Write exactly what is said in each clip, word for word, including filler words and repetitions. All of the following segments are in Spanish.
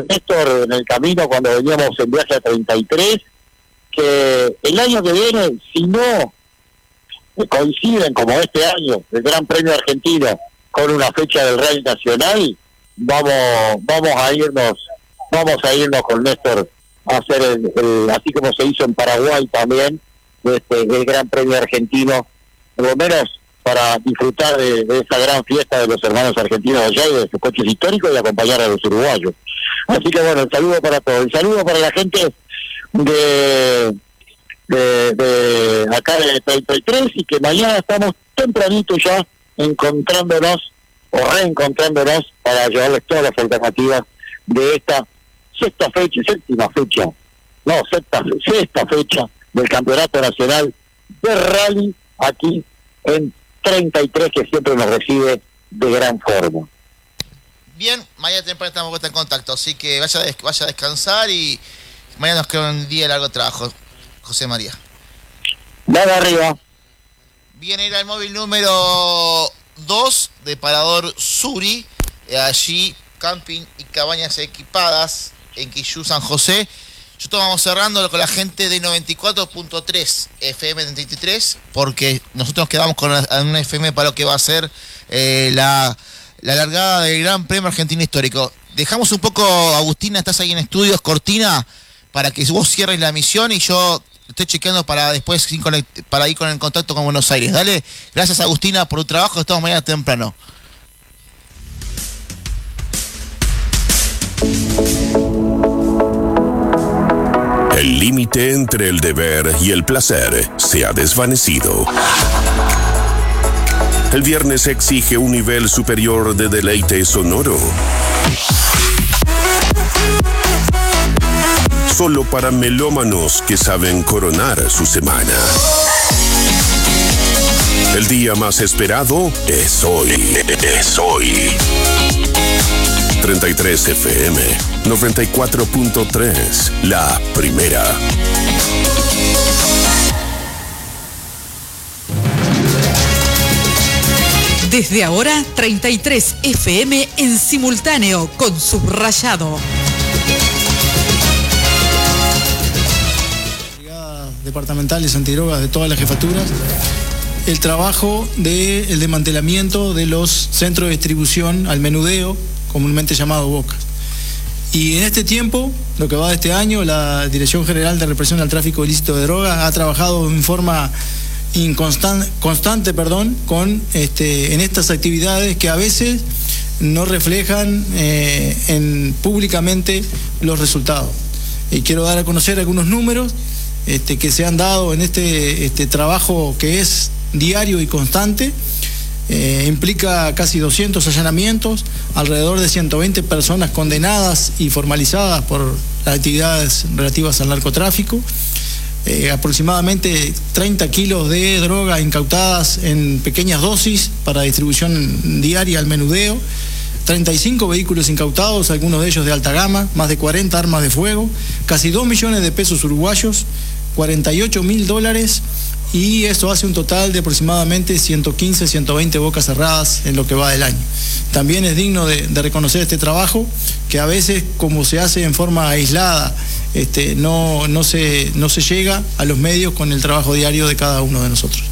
Néstor, en el camino cuando veníamos en viaje a treinta y tres, que el año que viene, si no coinciden como este año, el Gran Premio Argentino, con una fecha del Rally Nacional, vamos vamos a irnos vamos a irnos con Néstor a hacer el, el, así como se hizo en Paraguay también, este, el Gran Premio Argentino, por lo menos para disfrutar de, de esa gran fiesta de los hermanos argentinos allá y de sus coches históricos y acompañar a los uruguayos. Así que bueno, el saludo para todos, el saludo para la gente de, de, de acá de treinta y tres, y que mañana estamos tempranito ya encontrándonos o reencontrándonos para llevarles todas las alternativas de esta sexta fecha, séptima fecha, no, sexta, sexta fecha del Campeonato Nacional de Rally aquí en treinta y tres, que siempre nos recibe de gran forma. Bien, mañana temprano estamos en contacto, así que vaya a, des vaya a descansar y mañana nos queda un día de largo trabajo, José María. Nada arriba. Viene ir al móvil número dos de Parador Suri, allí camping y cabañas equipadas en Quillú, San José. Nosotros vamos cerrando con la gente de noventa y cuatro punto tres F M treinta y tres, porque nosotros nos quedamos con una F M para lo que va a ser eh, la, la largada del Gran Premio Argentino Histórico. Dejamos un poco, Agustina, estás ahí en estudios, cortina, para que vos cierres la misión y yo estoy chequeando para después para ir con el contacto con Buenos Aires. Dale, gracias Agustina por tu trabajo, estamos mañana temprano. El límite entre el deber y el placer se ha desvanecido. El viernes exige un nivel superior de deleite sonoro. Solo para melómanos que saben coronar su semana. El día más esperado es hoy. Es hoy. treinta y tres F M, noventa y cuatro punto tres, la primera. Desde ahora, treinta y tres F M en simultáneo con subrayado. Departamentales antidrogas de todas las jefaturas, el trabajo del desmantelamiento de los centros de distribución al menudeo, comúnmente llamado bocas. Y en este tiempo, lo que va de este año, la Dirección General de Represión al Tráfico Ilícito de Drogas ha trabajado en forma inconstante, constante, perdón, con este, en estas actividades que a veces no reflejan eh, en, públicamente los resultados. Y quiero dar a conocer algunos números este, que se han dado en este, este trabajo que es diario y constante. Eh, implica casi doscientos allanamientos, alrededor de ciento veinte personas condenadas y formalizadas por las actividades relativas al narcotráfico, eh, aproximadamente treinta kilos de droga incautadas en pequeñas dosis para distribución diaria al menudeo, treinta y cinco vehículos incautados, algunos de ellos de alta gama, más de cuarenta armas de fuego, casi dos millones de pesos uruguayos, cuarenta y ocho mil dólares, y esto hace un total de aproximadamente ciento quince, ciento veinte bocas cerradas en lo que va del año. También es digno de, de reconocer este trabajo, que a veces, como se hace en forma aislada, este, no, no, se, no se llega a los medios con el trabajo diario de cada uno de nosotros.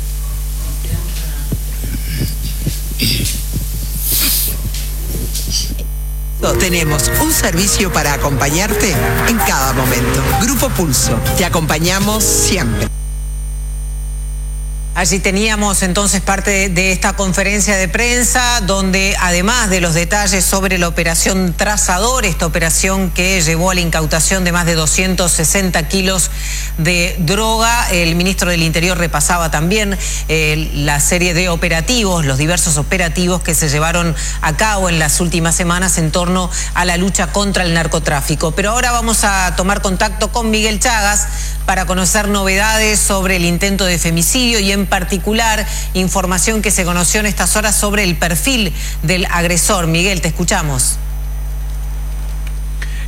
Tenemos un servicio para acompañarte en cada momento. Grupo Pulso, te acompañamos siempre. Allí teníamos entonces parte de, de esta conferencia de prensa, donde además de los detalles sobre la operación Trazador, esta operación que llevó a la incautación de más de doscientos sesenta kilos de droga, el ministro del Interior repasaba también eh, la serie de operativos, los diversos operativos que se llevaron a cabo en las últimas semanas en torno a la lucha contra el narcotráfico. Pero ahora vamos a tomar contacto con Miguel Chagas para conocer novedades sobre el intento de femicidio y en particular información que se conoció en estas horas sobre el perfil del agresor. Miguel, te escuchamos.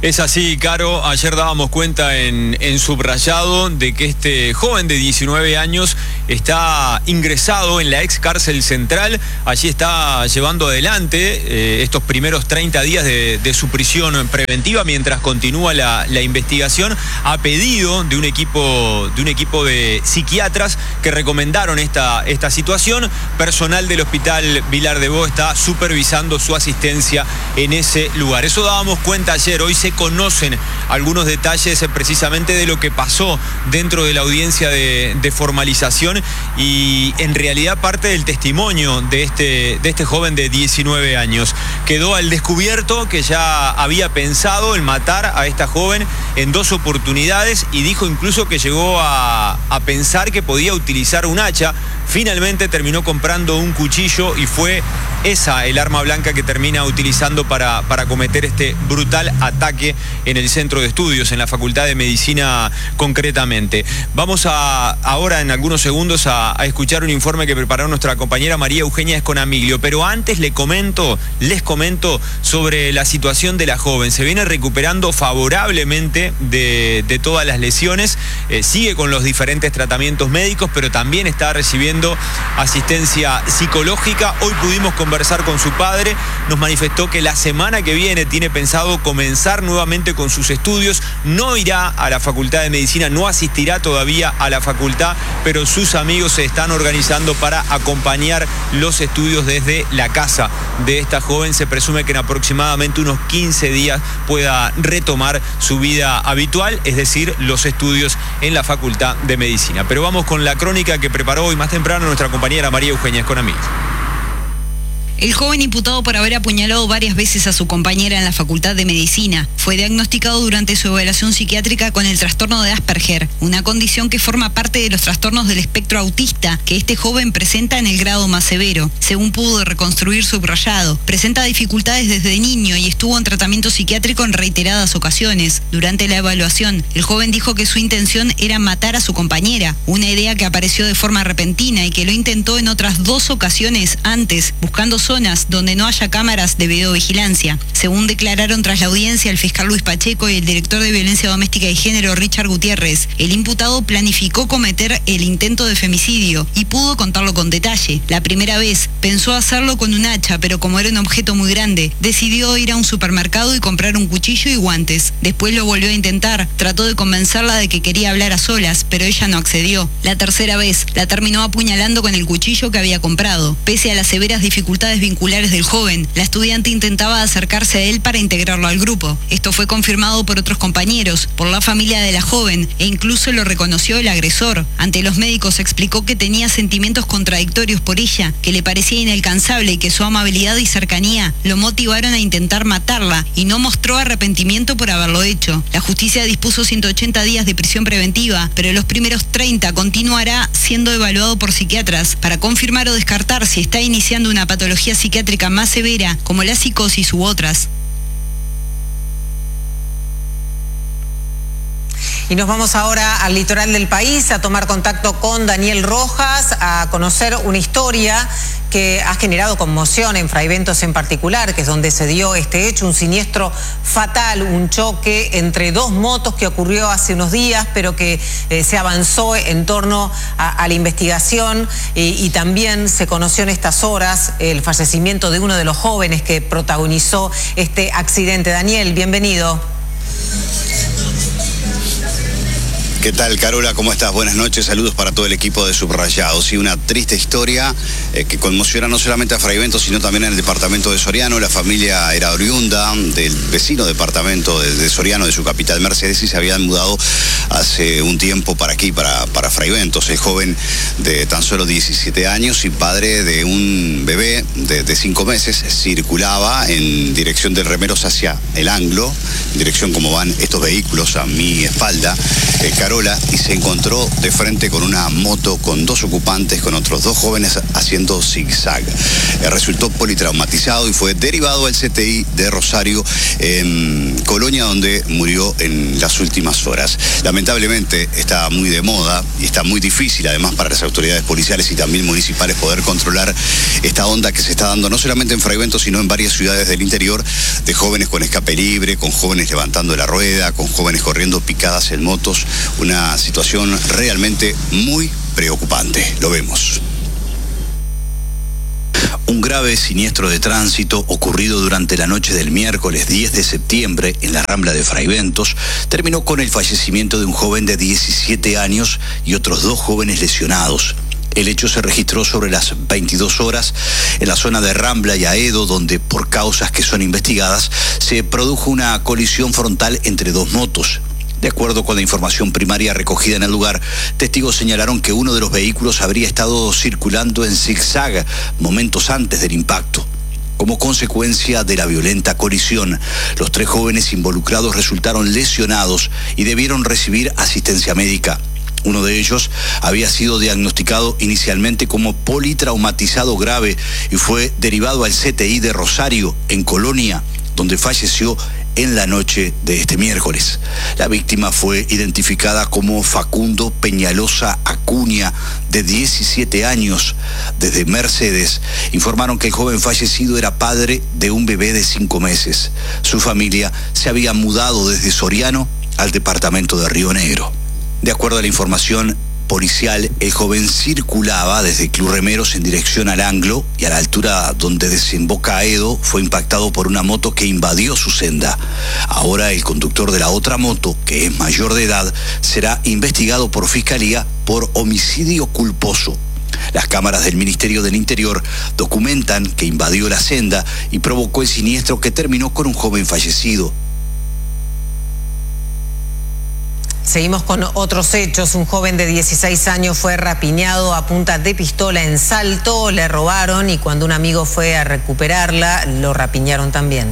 Es así, Caro. Ayer dábamos cuenta en, en Subrayado de que este joven de diecinueve años está ingresado en la ex cárcel central. Allí está llevando adelante eh, estos primeros treinta días de, de su prisión preventiva mientras continúa la, la investigación, a pedido de un equipo de un equipo de psiquiatras que recomendaron esta, esta situación. Personal del Hospital Vilar de Bo está supervisando su asistencia en ese lugar. Eso dábamos cuenta ayer. Hoy se conocen algunos detalles precisamente de lo que pasó dentro de la audiencia de, de formalización y en realidad parte del testimonio de este, de este joven de diecinueve años. Quedó al descubierto que ya había pensado en matar a esta joven en dos oportunidades y dijo incluso que llegó a, a pensar que podía utilizar un hacha. Finalmente terminó comprando un cuchillo y fue esa el arma blanca que termina utilizando para, para cometer este brutal ataque en el centro de estudios, en la Facultad de Medicina concretamente. Vamos a ahora en algunos segundos a, a escuchar un informe que preparó nuestra compañera María Eugenia Esconamiglio, pero antes le comento, les comento sobre la situación de la joven. Se viene recuperando favorablemente de, de todas las lesiones, eh, sigue con los diferentes tratamientos médicos, pero también está recibiendo asistencia psicológica. Hoy pudimos conversar con su padre, nos manifestó que la semana que viene tiene pensado comenzar nuevamente con sus estudios, no irá a la Facultad de Medicina, no asistirá todavía a la facultad, pero sus amigos se están organizando para acompañar los estudios desde la casa de esta joven. Se presume que en aproximadamente unos quince días pueda retomar su vida habitual, es decir, los estudios en la Facultad de Medicina. Pero vamos con la crónica que preparó hoy más temprano nuestra compañera María Eugenia Esconamiglio. El joven imputado por haber apuñalado varias veces a su compañera en la Facultad de Medicina fue diagnosticado durante su evaluación psiquiátrica con el trastorno de Asperger, una condición que forma parte de los trastornos del espectro autista que este joven presenta en el grado más severo. Según pudo reconstruir Subrayado, presenta dificultades desde niño y estuvo en tratamiento psiquiátrico en reiteradas ocasiones. Durante la evaluación, el joven dijo que su intención era matar a su compañera, una idea que apareció de forma repentina y que lo intentó en otras dos ocasiones antes, buscando zonas donde no haya cámaras de videovigilancia. Según declararon tras la audiencia el fiscal Luis Pacheco y el director de Violencia Doméstica y Género Richard Gutiérrez, el imputado planificó cometer el intento de femicidio y pudo contarlo con detalle. La primera vez pensó hacerlo con un hacha, pero como era un objeto muy grande, decidió ir a un supermercado y comprar un cuchillo y guantes. Después lo volvió a intentar, trató de convencerla de que quería hablar a solas, pero ella no accedió. La tercera vez la terminó apuñalando con el cuchillo que había comprado. Pese a las severas dificultades vinculares del joven, la estudiante intentaba acercarse a él para integrarlo al grupo. Esto fue confirmado por otros compañeros, por la familia de la joven, e incluso lo reconoció el agresor. Ante los médicos explicó que tenía sentimientos contradictorios por ella, que le parecía inalcanzable y que su amabilidad y cercanía lo motivaron a intentar matarla, y no mostró arrepentimiento por haberlo hecho. La justicia dispuso ciento ochenta días de prisión preventiva, pero los primeros treinta continuará siendo evaluado por psiquiatras para confirmar o descartar si está iniciando una patología psiquiátrica más severa, como la psicosis u otras. Y nos vamos ahora al litoral del país a tomar contacto con Daniel Rojas, a conocer una historia que ha generado conmoción en Fraiventos en particular, que es donde se dio este hecho, un siniestro fatal, un choque entre dos motos que ocurrió hace unos días, pero que eh, se avanzó en torno a, a la investigación y, y también se conoció en estas horas el fallecimiento de uno de los jóvenes que protagonizó este accidente. Daniel, bienvenido. ¿Qué tal, Carola? ¿Cómo estás? Buenas noches, saludos para todo el equipo de Subrayado. Sí, una triste historia eh, que conmociona no solamente a Fraiventos, sino también en el departamento de Soriano. La familia era oriunda del vecino departamento de, de Soriano, de su capital, Mercedes, y se habían mudado hace un tiempo para aquí, para, para Fraiventos. El joven de tan solo diecisiete años y padre de un bebé de, de cinco meses circulaba en dirección del Remeros hacia el Anglo, en dirección como van estos vehículos a mi espalda. Eh, Carola y se encontró de frente con una moto con dos ocupantes, con otros dos jóvenes haciendo zigzag. Eh, resultó politraumatizado y fue derivado al C T I de Rosario, en Colonia, donde murió en las últimas horas. Lamentablemente está muy de moda y está muy difícil, además, para las autoridades policiales y también municipales poder controlar esta onda que se está dando no solamente en Fraiventos, sino en varias ciudades del interior, de jóvenes con escape libre, con jóvenes levantando la rueda, con jóvenes corriendo picadas en motos. Una situación realmente muy preocupante. Lo vemos. Un grave siniestro de tránsito ocurrido durante la noche del miércoles diez de septiembre en la Rambla de Fraiventos terminó con el fallecimiento de un joven de diecisiete años y otros dos jóvenes lesionados. El hecho se registró sobre las veintidós horas en la zona de Rambla y Aedo, donde por causas que son investigadas se produjo una colisión frontal entre dos motos. De acuerdo con la información primaria recogida en el lugar, testigos señalaron que uno de los vehículos habría estado circulando en zigzag momentos antes del impacto. Como consecuencia de la violenta colisión, los tres jóvenes involucrados resultaron lesionados y debieron recibir asistencia médica. Uno de ellos había sido diagnosticado inicialmente como politraumatizado grave y fue derivado al C T I de Rosario, en Colonia, donde falleció en la noche de este miércoles. La víctima fue identificada como Facundo Peñalosa Acuña, de diecisiete años. Desde Mercedes informaron que el joven fallecido era padre de un bebé de cinco meses. Su familia se había mudado desde Soriano al departamento de Río Negro. De acuerdo a la información policial, el joven circulaba desde Club Remeros en dirección al Anglo y a la altura donde desemboca Aedo fue impactado por una moto que invadió su senda. Ahora el conductor de la otra moto, que es mayor de edad, será investigado por Fiscalía por homicidio culposo. Las cámaras del Ministerio del Interior documentan que invadió la senda y provocó el siniestro que terminó con un joven fallecido. Seguimos con otros hechos. Un joven de dieciséis años fue rapiñado a punta de pistola en Salto. Le robaron y cuando un amigo fue a recuperarla, lo rapiñaron también.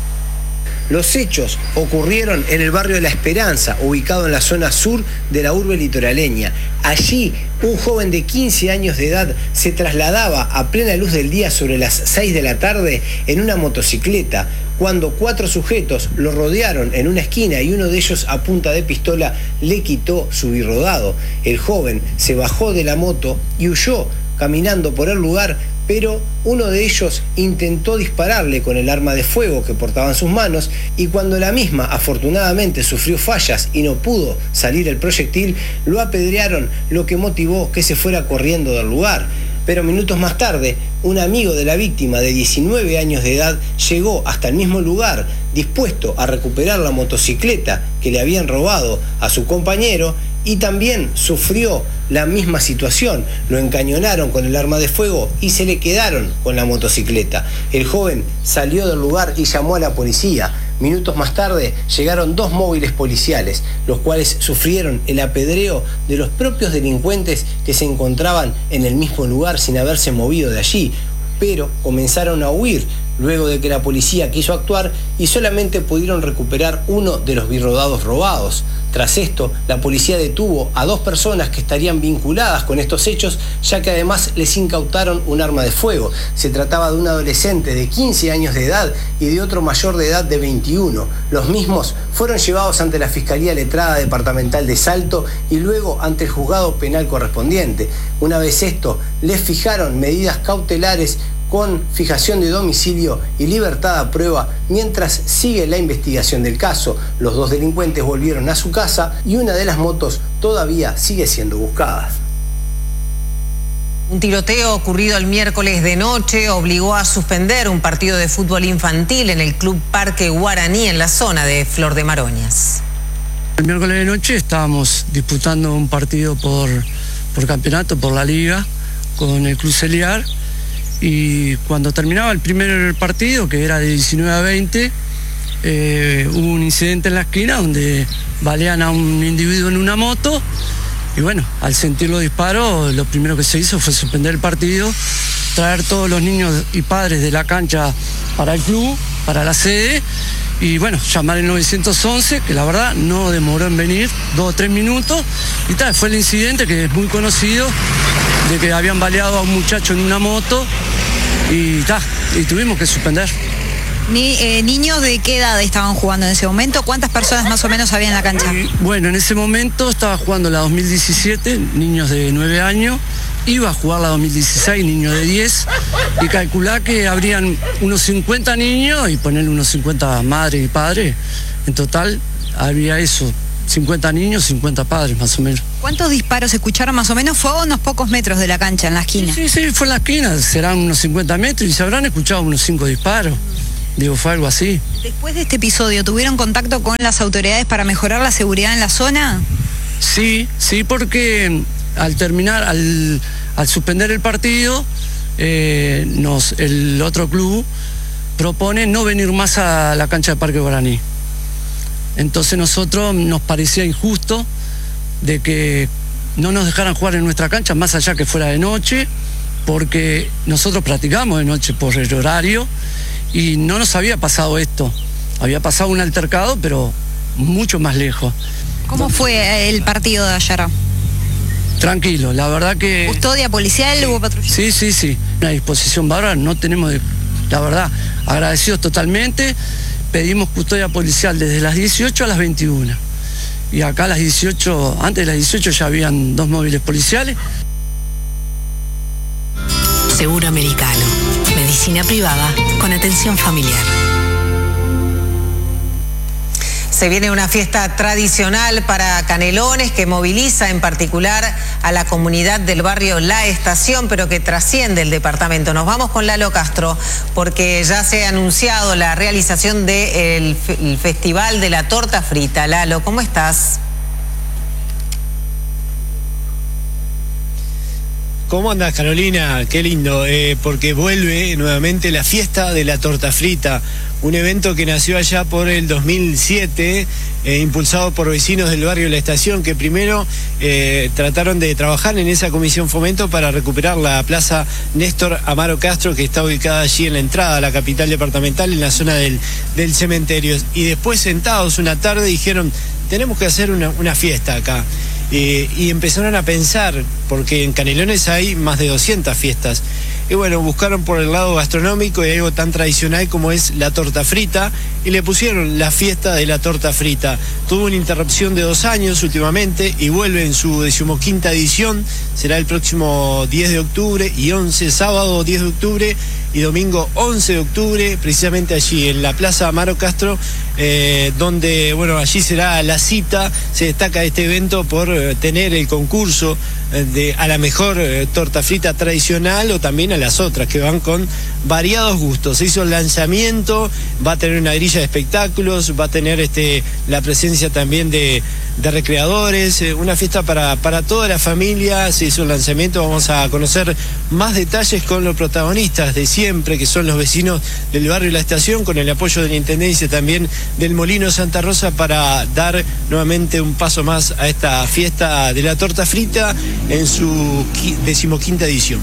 Los hechos ocurrieron en el barrio de La Esperanza, ubicado en la zona sur de la urbe litoraleña. Allí, un joven de quince años de edad se trasladaba a plena luz del día sobre las seis de la tarde en una motocicleta, cuando cuatro sujetos lo rodearon en una esquina y uno de ellos a punta de pistola le quitó su birrodado. El joven se bajó de la moto y huyó caminando por el lugar, pero uno de ellos intentó dispararle con el arma de fuego que portaba en sus manos y cuando la misma afortunadamente sufrió fallas y no pudo salir el proyectil, lo apedrearon, lo que motivó que se fuera corriendo del lugar. Pero minutos más tarde, un amigo de la víctima de diecinueve años de edad llegó hasta el mismo lugar, dispuesto a recuperar la motocicleta que le habían robado a su compañero y también sufrió la misma situación. Lo encañonaron con el arma de fuego y se le quedaron con la motocicleta. El joven salió del lugar y llamó a la policía. Minutos más tarde llegaron dos móviles policiales, los cuales sufrieron el apedreo de los propios delincuentes que se encontraban en el mismo lugar sin haberse movido de allí, pero comenzaron a huir luego de que la policía quiso actuar y solamente pudieron recuperar uno de los birrodados robados. Tras esto, la policía detuvo a dos personas que estarían vinculadas con estos hechos, ya que además les incautaron un arma de fuego. Se trataba de un adolescente de quince años de edad y de otro mayor de edad de veintiuno. Los mismos fueron llevados ante la Fiscalía Letrada Departamental de Salto y luego ante el juzgado penal correspondiente. Una vez esto, les fijaron medidas cautelares con fijación de domicilio y libertad a prueba mientras sigue la investigación del caso. Los dos delincuentes volvieron a su casa y una de las motos todavía sigue siendo buscada. Un tiroteo ocurrido el miércoles de noche obligó a suspender un partido de fútbol infantil en el Club Parque Guaraní en la zona de Flor de Maroñas. El miércoles de noche estábamos disputando un partido por, por campeonato, por la liga, con el Club Celiar. Y cuando terminaba el primer partido, que era de diecinueve a veinte, eh, hubo un incidente en la esquina donde balean a un individuo en una moto. Y bueno, al sentir los disparos, lo primero que se hizo fue suspender el partido, traer todos los niños y padres de la cancha para el club, para la sede, Y bueno, llamar el nueve once, que la verdad no demoró en venir, dos o tres minutos. Y tal, fue el incidente que es muy conocido, de que habían baleado a un muchacho en una moto y tal, y tuvimos que suspender. Ni, eh, ¿Niños de qué edad estaban jugando en ese momento? ¿Cuántas personas más o menos había en la cancha? Y, bueno, en ese momento estaba jugando la dos mil diecisiete, niños de nueve años. Iba a jugar la dos mil dieciséis, niños de diez, y calculá que habrían unos cincuenta niños y ponerle unos cincuenta madres y padres. En total había eso, cincuenta niños, cincuenta padres más o menos. ¿Cuántos disparos escucharon más o menos? Fue a unos pocos metros de la cancha, en la esquina. Sí, sí, fue en la esquina, serán unos cincuenta metros y se habrán escuchado unos cinco disparos. Digo, fue algo así. Después de este episodio, ¿tuvieron contacto con las autoridades para mejorar la seguridad en la zona? Sí, sí, porque al terminar, al, al suspender el partido, eh, nos, el otro club propone no venir más a la cancha de Parque Guaraní. Entonces nosotros nos parecía injusto de que no nos dejaran jugar en nuestra cancha, más allá que fuera de noche, porque nosotros practicamos de noche por el horario y no nos había pasado esto. Había pasado un altercado, pero mucho más lejos. ¿Cómo fue el partido de ayer? Tranquilo, la verdad que... ¿Custodia policial? Sí, ¿Hubo patrulla? Sí, sí, sí. Una disposición bárbara, no tenemos, de, la verdad, agradecidos totalmente. Pedimos custodia policial desde las dieciocho a las veintiuna. Y acá a las dieciocho, antes de las dieciocho ya habían dos móviles policiales. Seguro Americano. Medicina privada con atención familiar. Se viene una fiesta tradicional para Canelones que moviliza en particular a la comunidad del barrio La Estación, pero que trasciende el departamento. Nos vamos con Lalo Castro porque ya se ha anunciado la realización del Festival de la Torta Frita. Lalo, ¿cómo estás? ¿Cómo andas, Carolina? Qué lindo, eh, porque vuelve nuevamente la fiesta de la torta frita, un evento que nació allá por el dos mil siete, eh, impulsado por vecinos del barrio La Estación, que primero eh, trataron de trabajar en esa comisión fomento para recuperar la plaza Néstor Amaro Castro, que está ubicada allí en la entrada a la capital departamental, en la zona del, del cementerio. Y después, sentados una tarde, dijeron, tenemos que hacer una, una fiesta acá. Eh, y empezaron a pensar, porque en Canelones hay más de doscientas fiestas. Y bueno, buscaron por el lado gastronómico y algo tan tradicional como es la torta frita, y le pusieron la fiesta de la torta frita. Tuvo una interrupción de dos años últimamente y vuelve en su decimoquinta edición. Será el próximo diez de octubre y once, sábado diez de octubre y domingo once de octubre, precisamente allí en la Plaza Amaro Castro, eh, donde, bueno, allí será la cita. Se destaca este evento por eh, tener el concurso eh, de a la mejor eh, torta frita tradicional, o también a las otras que van con variados gustos. Se hizo el lanzamiento, va a tener una grilla de espectáculos, va a tener este la presencia también de, de recreadores, eh, una fiesta para, para toda la familia. Se hizo el lanzamiento, vamos a conocer más detalles con los protagonistas de siempre, que son los vecinos del barrio La Estación, con el apoyo de la Intendencia también del Molino Santa Rosa, para dar nuevamente un paso más a esta fiesta de la torta frita en su decimoquinta edición.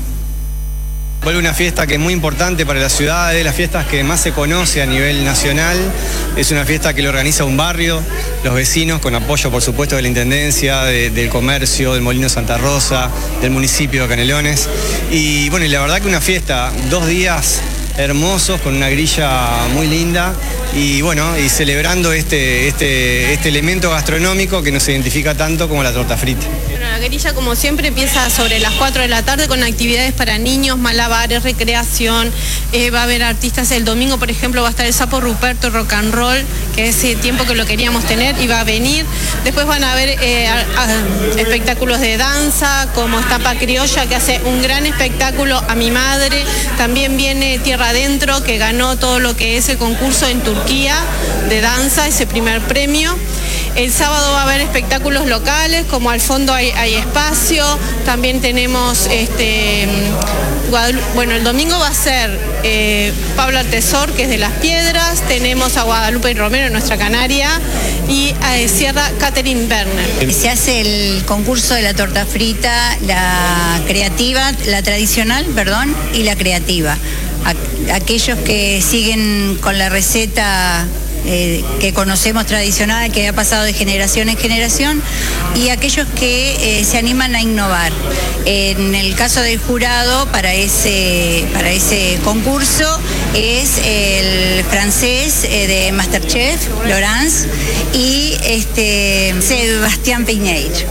Vuelve una fiesta que es muy importante para la ciudad, es de las fiestas que más se conoce a nivel nacional. Es una fiesta que lo organiza un barrio, los vecinos, con apoyo por supuesto de la Intendencia, de, del comercio, del Molino Santa Rosa, del municipio de Canelones. Y bueno, y la verdad que una fiesta, dos días hermosos, con una grilla muy linda, y bueno, y celebrando este, este, este elemento gastronómico que nos identifica tanto como la torta frita. Bueno, la grilla, como siempre, empieza sobre las cuatro de la tarde con actividades para niños, malabares, recreación. Eh, va a haber artistas el domingo, por ejemplo, va a estar el Sapo Ruperto, rock and roll, que ese tiempo que lo queríamos tener y va a venir. Después van a haber eh, a, a, espectáculos de danza, como Estampa Criolla, que hace un gran espectáculo a mi madre. También viene Tierra Adentro, que ganó todo lo que es el concurso en Turquía de danza, ese primer premio. El sábado va a haber espectáculos locales, como al fondo hay, hay espacio. También tenemos, este, bueno, el domingo va a ser eh, Pablo Artesor, que es de Las Piedras. Tenemos a Guadalupe y Romero, nuestra canaria, y eh, cierra Catherine Werner. Se hace el concurso de la torta frita, la creativa, la tradicional, perdón, y la creativa. Aquellos que siguen con la receta eh, que conocemos tradicional, que ha pasado de generación en generación, y aquellos que eh, se animan a innovar. En el caso del jurado, para ese, para ese concurso, es el francés eh, de Masterchef, Laurence, y este, Sebastián Piñeiro.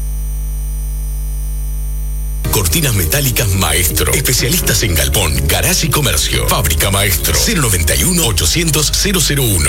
Cortinas metálicas Maestro. Especialistas en galpón, garage y comercio. Fábrica Maestro. cero noventa y uno, ochocientos, cero cero uno.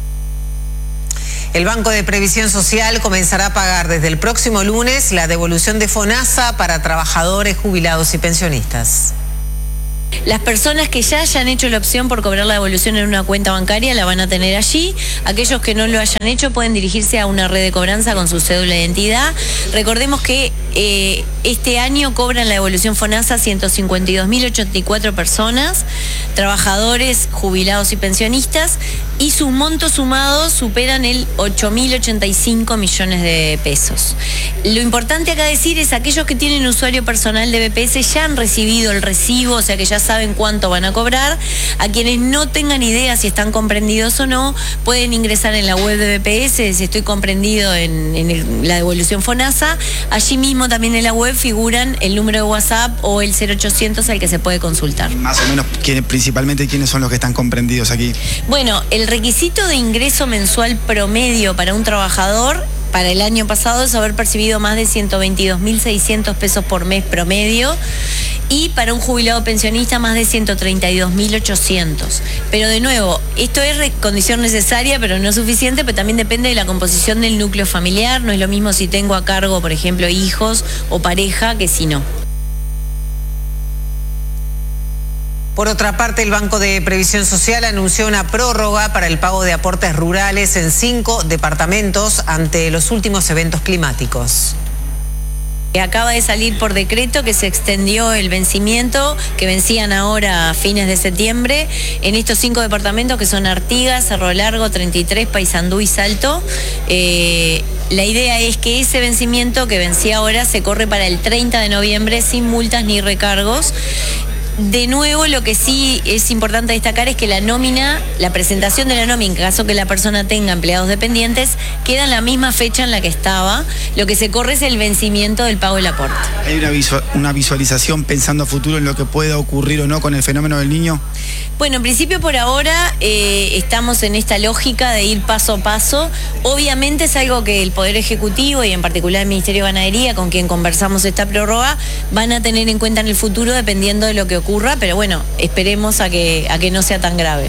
El Banco de Previsión Social comenzará a pagar desde el próximo lunes la devolución de FONASA para trabajadores, jubilados y pensionistas. Las personas que ya hayan hecho la opción por cobrar la devolución en una cuenta bancaria la van a tener allí. Aquellos que no lo hayan hecho pueden dirigirse a una red de cobranza con su cédula de identidad. Recordemos que eh, este año cobran la devolución FONASA ciento cincuenta y dos mil ochenta y cuatro personas, trabajadores, jubilados y pensionistas, y sus montos sumados superan el ocho mil ochenta y cinco millones de pesos. Lo importante acá decir es aquellos que tienen usuario personal de B P S ya han recibido el recibo, o sea que ya saben cuánto van a cobrar. A quienes no tengan idea si están comprendidos o no, pueden ingresar en la web de B P S, si estoy comprendido en, en el, la devolución FONASA. Allí mismo también en la web figuran el número de WhatsApp o el cero ochocientos al que se puede consultar. Más o menos, ¿quién, principalmente, ¿quiénes son los que están comprendidos aquí? Bueno, el requisito de ingreso mensual promedio para un trabajador para el año pasado es haber percibido más de ciento veintidós mil seiscientos pesos por mes promedio, y para un jubilado pensionista más de ciento treinta y dos mil ochocientos. Pero de nuevo, esto es condición necesaria, pero no suficiente, pero también depende de la composición del núcleo familiar. No es lo mismo si tengo a cargo, por ejemplo, hijos o pareja, que si no. Por otra parte, el Banco de Previsión Social anunció una prórroga para el pago de aportes rurales en cinco departamentos ante los últimos eventos climáticos. Acaba de salir por decreto que se extendió el vencimiento, que vencían ahora a fines de septiembre, en estos cinco departamentos que son Artigas, Cerro Largo, treinta y tres, Paysandú y Salto. Eh, la idea es que ese vencimiento que vencía ahora se corre para el treinta de noviembre sin multas ni recargos. De nuevo, lo que sí es importante destacar es que la nómina, la presentación de la nómina, en caso que la persona tenga empleados dependientes, queda en la misma fecha en la que estaba. Lo que se corre es el vencimiento del pago del aporte. ¿Hay una, visual, una visualización pensando a futuro en lo que pueda ocurrir o no con el fenómeno del Niño? Bueno, en principio por ahora eh, estamos en esta lógica de ir paso a paso. Obviamente es algo que el Poder Ejecutivo y en particular el Ministerio de Ganadería, con quien conversamos esta prórroga, van a tener en cuenta en el futuro dependiendo de lo que ocurra, pero bueno, esperemos a que, a que no sea tan grave.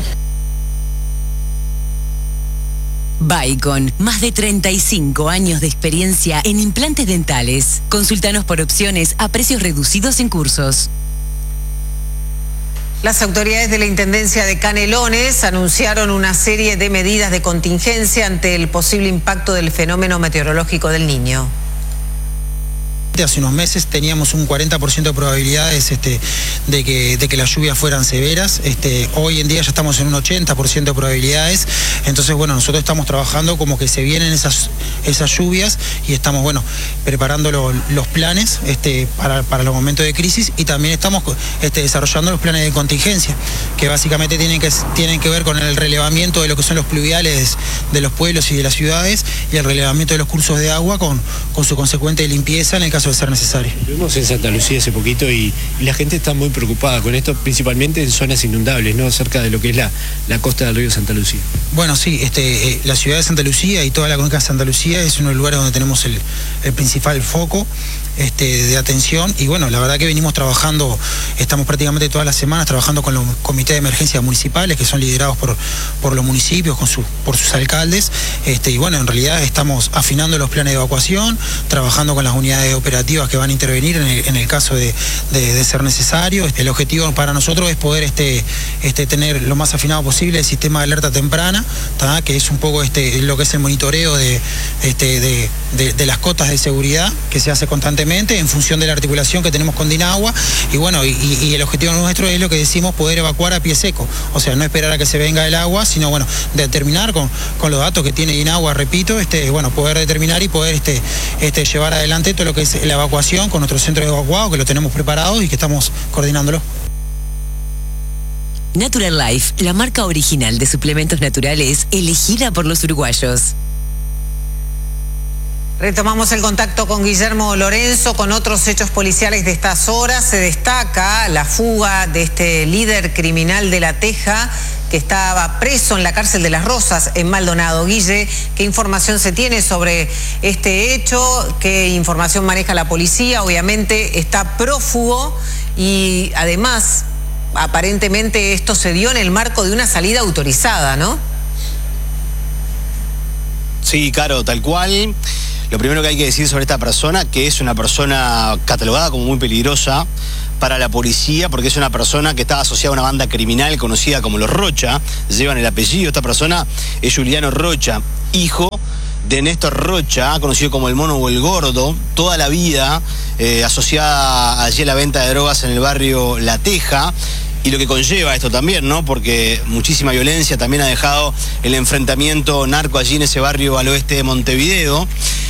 Bicon, más de treinta y cinco años de experiencia en implantes dentales. Consúltanos por opciones a precios reducidos en cursos. Las autoridades de la Intendencia de Canelones anunciaron una serie de medidas de contingencia ante el posible impacto del fenómeno meteorológico del Niño. Hace unos meses teníamos un cuarenta por ciento de probabilidades este, de, que, de que las lluvias fueran severas. Este, hoy en día ya estamos en un ochenta por ciento de probabilidades. Entonces, bueno, nosotros estamos trabajando como que se vienen esas, esas lluvias y estamos, bueno, preparando lo, los planes este, para, para los momentos de crisis, y también estamos este, desarrollando los planes de contingencia, que básicamente tienen que, tienen que ver con el relevamiento de lo que son los pluviales de los pueblos y de las ciudades, y el relevamiento de los cursos de agua con, con su consecuente limpieza en el caso de ser necesario. Vimos en Santa Lucía hace poquito y, y la gente está muy preocupada con esto, principalmente en zonas inundables, ¿no? Cerca de lo que es la, la costa del río Santa Lucía. Bueno, sí, este, eh, la ciudad de Santa Lucía y toda la cuenca de Santa Lucía es uno de los lugares donde tenemos el, el principal foco este, de atención, y bueno, la verdad que venimos trabajando, estamos prácticamente todas las semanas trabajando con los comités de emergencia municipales, que son liderados por, por los municipios, con su, por sus alcaldes, este, y bueno, en realidad estamos afinando los planes de evacuación, trabajando con las unidades operativas que van a intervenir en el, en el caso de, de, de ser necesario. El objetivo para nosotros es poder este, este, tener lo más afinado posible el sistema de alerta temprana, ¿tá? Que es un poco este, lo que es el monitoreo de, este, de, de, de las cotas de seguridad que se hace constantemente en función de la articulación que tenemos con Dinagua, y bueno, y, y el objetivo nuestro es lo que decimos, poder evacuar a pie seco, o sea, no esperar a que se venga el agua, sino bueno, determinar con, con los datos que tiene Dinagua, repito, este, bueno, poder determinar y poder este, este, llevar adelante todo lo que es la evacuación con nuestro centro de evacuado, que lo tenemos preparado y que estamos coordinándolo. Natural Life, la marca original de suplementos naturales elegida por los uruguayos. Retomamos el contacto con Guillermo Lorenzo con otros hechos policiales de estas horas. Se destaca la fuga de este líder criminal de La Teja que estaba preso en la cárcel de Las Rosas en Maldonado. Guille, ¿qué información se tiene sobre este hecho? ¿Qué información maneja la policía? Obviamente está prófugo y además aparentemente esto se dio en el marco de una salida autorizada, ¿no? Sí, Caro, tal cual. Lo primero que hay que decir sobre esta persona, que es una persona catalogada como muy peligrosa para la policía, porque es una persona que estaba asociada a una banda criminal conocida como los Rocha, llevan el apellido. Esta persona es Juliano Rocha, hijo de Néstor Rocha, conocido como el Mono o el Gordo, toda la vida eh, asociada allí a la venta de drogas en el barrio La Teja. Y lo que conlleva esto también, ¿no? Porque muchísima violencia también ha dejado el enfrentamiento narco allí en ese barrio al oeste de Montevideo.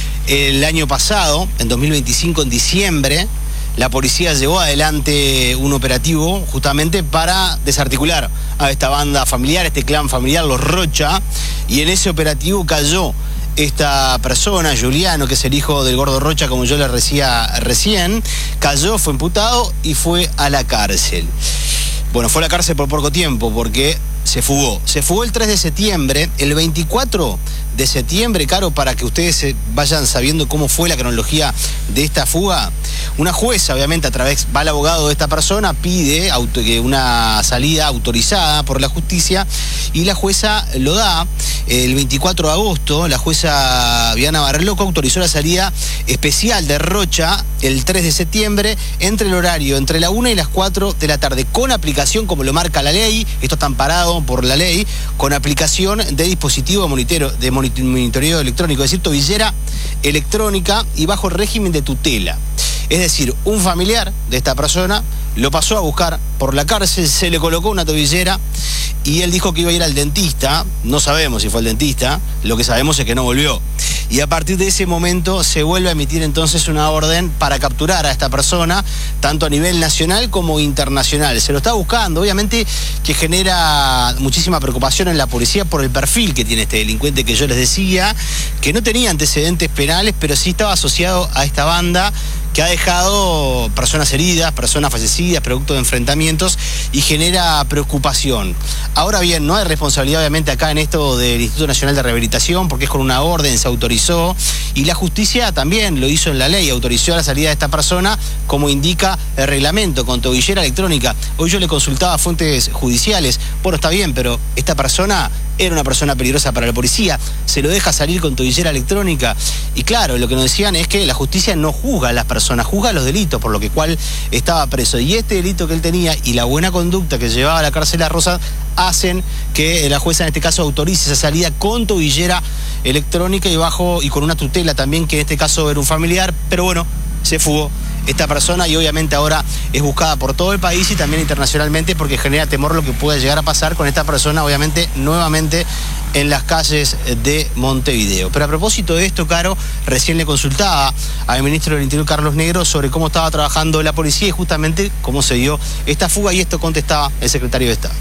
El año pasado, en dos mil veinticinco, en diciembre, la policía llevó adelante un operativo justamente para desarticular a esta banda familiar, este clan familiar, los Rocha, y en ese operativo cayó esta persona, Juliano, que es el hijo del Gordo Rocha, como yo le decía recién, cayó, fue imputado y fue a la cárcel. Bueno, fue a la cárcel por poco tiempo porque se fugó. Se fugó el tres de septiembre, el veinticuatro de septiembre, Caro, para que ustedes vayan sabiendo cómo fue la cronología de esta fuga. Una jueza, obviamente, a través, va al abogado de esta persona, pide auto, una salida autorizada por la justicia y la jueza lo da. El veinticuatro de agosto, la jueza Viana Barloco autorizó la salida especial de Rocha el tres de septiembre entre el horario entre la una y las cuatro de la tarde, con aplicación, como lo marca la ley, esto está amparado por la ley, con aplicación de dispositivo de monitoreo, de monitoreo electrónico, es decir, tobillera electrónica y bajo régimen de tutela. Es decir, un familiar de esta persona lo pasó a buscar por la cárcel, se le colocó una tobillera y él dijo que iba a ir al dentista. No sabemos si fue al dentista, lo que sabemos es que no volvió. Y a partir de ese momento se vuelve a emitir entonces una orden para capturar a esta persona, tanto a nivel nacional como internacional. Se lo está buscando, obviamente que genera muchísima preocupación en la policía por el perfil que tiene este delincuente que yo les decía, que no tenía antecedentes penales, pero sí estaba asociado a esta banda que ha dejado personas heridas, personas fallecidas, producto de enfrentamientos, y genera preocupación. Ahora bien, no hay responsabilidad obviamente acá en esto del Instituto Nacional de Rehabilitación, porque es con una orden, se autorizó, y la justicia también lo hizo en la ley, autorizó la salida de esta persona, como indica el reglamento, con tobillera electrónica. Hoy yo le consultaba a fuentes judiciales, bueno, está bien, pero esta persona era una persona peligrosa para la policía, se lo deja salir con tobillera electrónica, y claro, lo que nos decían es que la justicia no juzga a las personas, juzga los delitos, por lo que cual estaba preso, y este delito que él tenía y la buena conducta que llevaba a la cárcel a Rosa hacen que la jueza en este caso autorice esa salida con tobillera electrónica y bajo y con una tutela también, que en este caso era un familiar, pero bueno, se fugó esta persona y obviamente ahora es buscada por todo el país y también internacionalmente, porque genera temor lo que pueda llegar a pasar con esta persona, obviamente nuevamente en las calles de Montevideo. Pero a propósito de esto, Caro, recién le consultaba al ministro del Interior, Carlos Negro, sobre cómo estaba trabajando la policía y justamente cómo se dio esta fuga, y esto contestaba el secretario de Estado.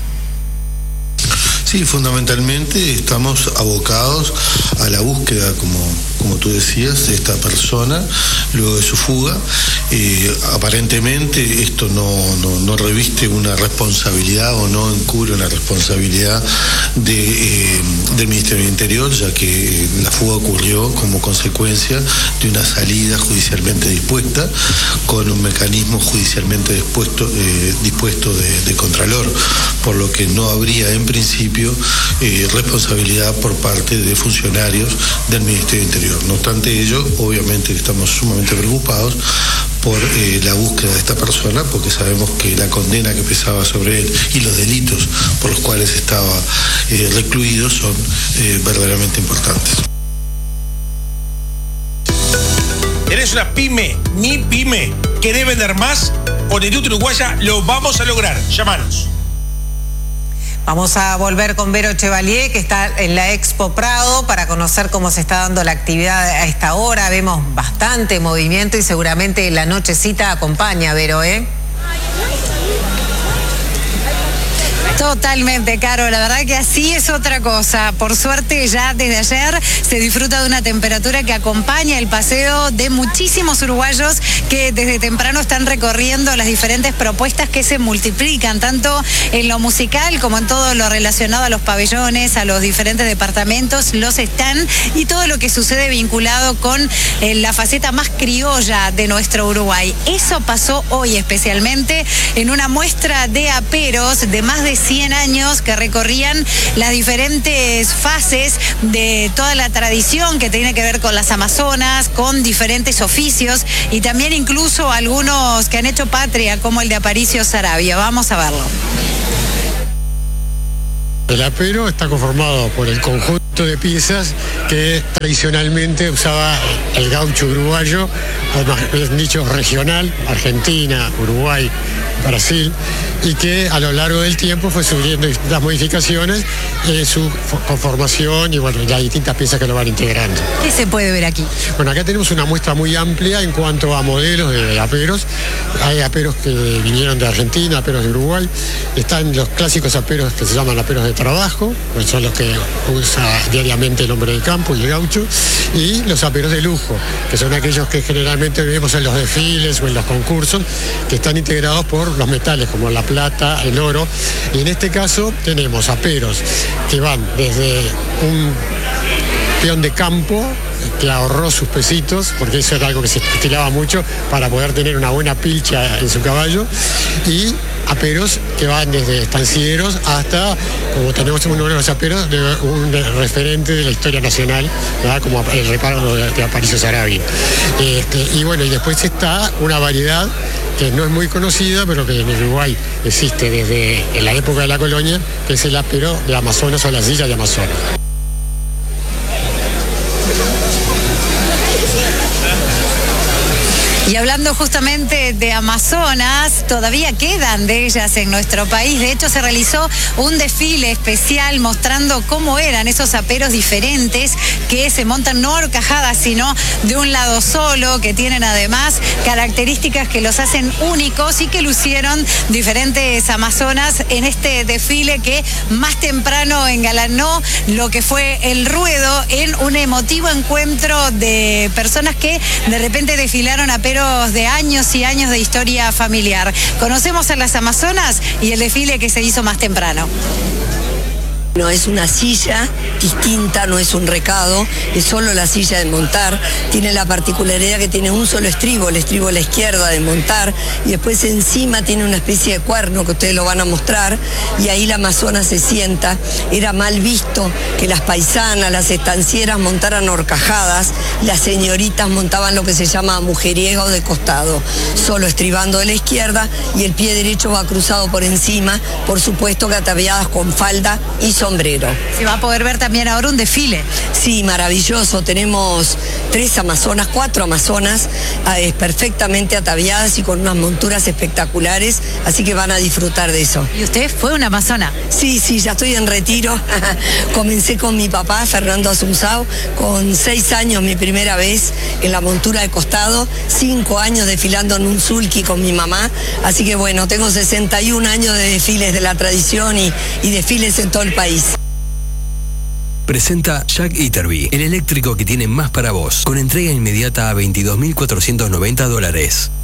Sí, fundamentalmente estamos abocados a la búsqueda, como, como tú decías, de esta persona luego de su fuga. Eh, aparentemente esto no, no, no reviste una responsabilidad o no encubre una responsabilidad de, eh, del Ministerio del Interior, ya que la fuga ocurrió como consecuencia de una salida judicialmente dispuesta con un mecanismo judicialmente dispuesto, eh, dispuesto de, de Contralor, por lo que no habría en principio Eh, responsabilidad por parte de funcionarios del Ministerio del Interior. No obstante ello, obviamente estamos sumamente preocupados por eh, la búsqueda de esta persona, porque sabemos que la condena que pesaba sobre él y los delitos por los cuales estaba eh, recluido son eh, verdaderamente importantes. ¿Eres una pyme, mi pyme, querés vender más? Con el Instituto Uruguaya lo vamos a lograr. Llámanos. Vamos a volver con Vero Chevalier, que está en la Expo Prado, para conocer cómo se está dando la actividad a esta hora. Vemos bastante movimiento y seguramente la nochecita acompaña, Vero, ¿eh? Totalmente, Caro. La verdad que así es otra cosa. Por suerte, ya desde ayer se disfruta de una temperatura que acompaña el paseo de muchísimos uruguayos que desde temprano están recorriendo las diferentes propuestas que se multiplican, tanto en lo musical como en todo lo relacionado a los pabellones, a los diferentes departamentos, los stand y todo lo que sucede vinculado con eh, la faceta más criolla de nuestro Uruguay. Eso pasó hoy especialmente en una muestra de aperos de más de cien años que recorrían las diferentes fases de toda la tradición que tiene que ver con las Amazonas, con diferentes oficios y también incluso algunos que han hecho patria, como el de Aparicio Saravia. Vamos a verlo. El apero está conformado por el conjunto de piezas que tradicionalmente usaba el gaucho uruguayo, o más bien dicho regional, Argentina, Uruguay, Brasil, y que a lo largo del tiempo fue sufriendo distintas modificaciones en su conformación y bueno, las distintas piezas que lo van integrando. ¿Qué se puede ver aquí? Bueno, acá tenemos una muestra muy amplia en cuanto a modelos de aperos. Hay aperos que vinieron de Argentina, aperos de Uruguay. Están los clásicos aperos que se llaman aperos de trabajo, que son los que usa diariamente el hombre del campo y el gaucho, y los aperos de lujo, que son aquellos que generalmente vemos en los desfiles o en los concursos, que están integrados por los metales como la plata, el oro, y en este caso tenemos aperos que van desde un peón de campo que ahorró sus pesitos, porque eso era algo que se estilaba mucho para poder tener una buena pilcha en su caballo, y aperos que van desde estancieros hasta, como tenemos uno de los aperos, de un referente de la historia nacional, ¿verdad? Como el reparo de, de Aparicio Saravia. Este, y bueno, y después está una variedad que no es muy conocida, pero que en Uruguay existe desde en la época de la colonia, que es el apero de Amazonas o la silla de Amazonas. Y hablando justamente de Amazonas, todavía quedan de ellas en nuestro país. De hecho, se realizó un desfile especial mostrando cómo eran esos aperos diferentes que se montan no horcajadas, sino de un lado solo, que tienen además características que los hacen únicos y que lucieron diferentes amazonas en este desfile que más temprano engalanó lo que fue el ruedo en un emotivo encuentro de personas que de repente desfilaron aperos de años y años de historia familiar. Conocemos a las Amazonas y el desfile que se hizo más temprano. No es una silla distinta, no es un recado, es solo la silla de montar. Tiene la particularidad que tiene un solo estribo, el estribo a la izquierda de montar, y después encima tiene una especie de cuerno que ustedes lo van a mostrar, y ahí la amazona se sienta. Era mal visto que las paisanas, las estancieras montaran horcajadas, las señoritas montaban lo que se llama mujeriego de costado, solo estribando de la izquierda, y el pie derecho va cruzado por encima, por supuesto que ataviadas con falda y sombrero. Se va a poder ver también ahora un desfile. Sí, maravilloso. Tenemos tres amazonas, cuatro amazonas eh, perfectamente ataviadas y con unas monturas espectaculares, así que van a disfrutar de eso. ¿Y usted fue una amazona? Sí, sí, ya estoy en retiro. Comencé con mi papá, Fernando Asunzao, con seis años mi primera vez en la montura de costado, cinco años desfilando en un sulky con mi mamá, así que bueno, tengo sesenta y un años de desfiles de la tradición y, y desfiles en todo el país. Presenta Jack Iterby, el eléctrico que tiene más para vos, con entrega inmediata a veintidós mil cuatrocientos noventa dólares.